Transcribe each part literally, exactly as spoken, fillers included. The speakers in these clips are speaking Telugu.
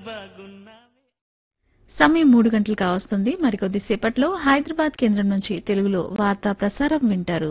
సమయం మూడు గంటలు కావస్తుంది. మరికొద్ది సేపట్లో హైదరాబాద్ కేంద్రం నుంచి తెలుగులో వార్తా ప్రసారం వింటారు.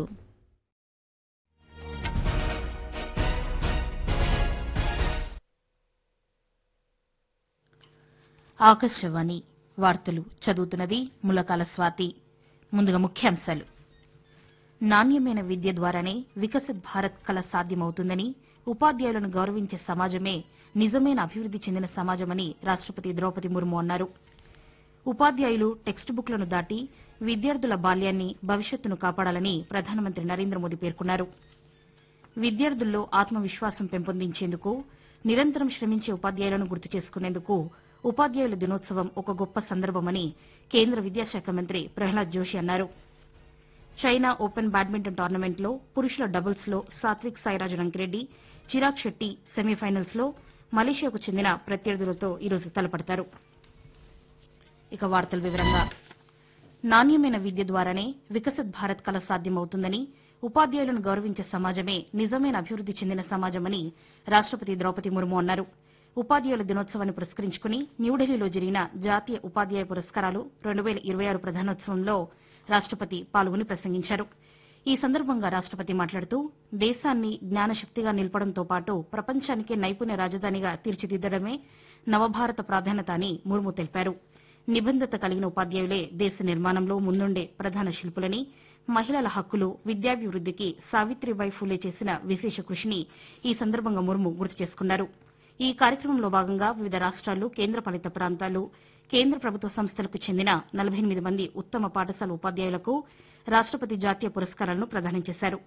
ఆకాశవాణి వార్తలు చదువుతున్నది ములకాల స్వాతి. ముందుగా ముఖ్యాంశాలు. నాణ్యమైన విద్య ద్వారానే వికసిత్ భారత్ కల సాధ్యమవుతుందని, ఉపాధ్యాయులను గౌరవించే సమాజమే నిజమైన అభివృద్ది చెందిన సమాజమని రాష్టపతి ద్రౌపది ముర్ము అన్నారు. ఉపాధ్యాయులు టెక్స్ట్ బుక్లను దాటి విద్యార్థుల బాల్యాన్ని, భవిష్యత్తును కాపాడాలని ప్రధానమంత్రి నరేంద్ర మోదీ పేర్కొన్నారు. విద్యార్థుల్లో ఆత్మవిశ్వాసం పెంపొందించేందుకు నిరంతరం శ్రమించే ఉపాధ్యాయులను గుర్తు చేసుకునేందుకు ఉపాధ్యాయుల దినోత్సవం ఒక గొప్ప సందర్భమని కేంద్ర విద్యాశాఖ మంత్రి ప్రహ్లాద్ జోషి అన్నారు. చైనా ఓపెన్ బ్యాడ్మింటన్ టోర్నమెంట్లో పురుషుల డబుల్స్ లో సాత్విక్ సాయిరాజ్ రంకిరెడ్డి, చిరాగ్ శెట్టి సెమీఫైనల్స్ లో మలేషియాకు చెందిన ప్రత్యర్థులతో ఈరోజు తలపడతారు. ఇక వార్తల వివరంగా. నాణ్యమైన విద్య ద్వారానే వికసిత్ భారత్ కల సాధ్యమవుతుందని, ఉపాధ్యాయులను గౌరవించే సమాజమే నిజమైన అభివృద్ది చెందిన సమాజమని రాష్టపతి ద్రౌపది ముర్ము అన్నారు. ఉపాధ్యాయుల దినోత్సవాన్ని పురస్కరించుకుని న్యూఢిల్లీలో జరిగిన జాతీయ ఉపాధ్యాయ పురస్కారాలు రెండు వేల ఇరవై ఆరు ప్రధానోత్సవంలో రాష్టపతి పాల్గొని ప్రసంగించారు. ఈ సందర్భంగా రాష్టపతి మాట్లాడుతూ దేశాన్ని జ్ఞానశక్తిగా నిలపడంతో పాటు ప్రపంచానికే నైపుణ్య రాజధానిగా తీర్చిదిద్దడమే నవభారత ప్రాధాన్యత అని ముర్ము తెలిపారు. నిబద్దత కలిగిన ఉపాధ్యాయులే దేశ నిర్మాణంలో ముందుండే ప్రధాన శిల్పులని, మహిళల హక్కులు, విద్యాభివృద్దికి సావిత్రిబాయి ఫూలే చేసిన విశేష కృషిని ఈ సందర్భంగా ముర్ము గుర్తు చేసుకున్నారు. ఈ కార్యక్రమంలో భాగంగా వివిధ రాష్ట్రాలు, కేంద్రపాలిత ప్రాంతాలు, కేంద్ర ప్రభుత్వ సంస్థలకు చెందిన నలభై ఎనిమిది మంది ఉత్తమ పాఠశాల ఉపాధ్యాయులకు రాష్టపతి జాతీయ పురస్కారాలను ప్రదానం చేశారు.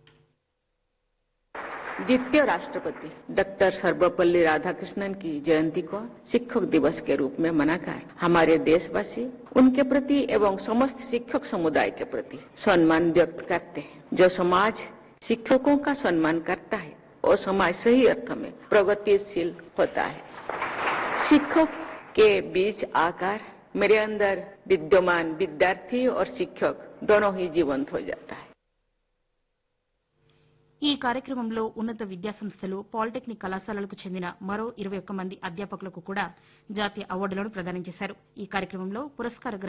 द्वितीय राष्ट्रपति डॉक्टर सर्वपल्ली राधाकृष्णन की जयंती को शिक्षक दिवस के रूप में मनाकर हमारे देशवासी उनके प्रति एवं समस्त शिक्षक समुदाय के प्रति सम्मान व्यक्त करते हैं. जो समाज शिक्षकों का सम्मान करता है और समाज सही अर्थ में प्रगतिशील होता है. शिक्षक के बीच आकर मेरे अंदर विद्यमान विद्यार्थी और शिक्षक दोनों ही जीवंत हो जाता है. ఈ కార్యక్రమంలో ఉన్నత విద్యాసంస్థలు, పాలిటెక్నిక్ కళాశాలలకు చెందిన మరో ఇరవై ఒక్క మంది అధ్యాపకులకు కూడా జాతీయ అవార్డులను ప్రదానం చేశారు. ఈ కార్యక్రమంలో పురస్కార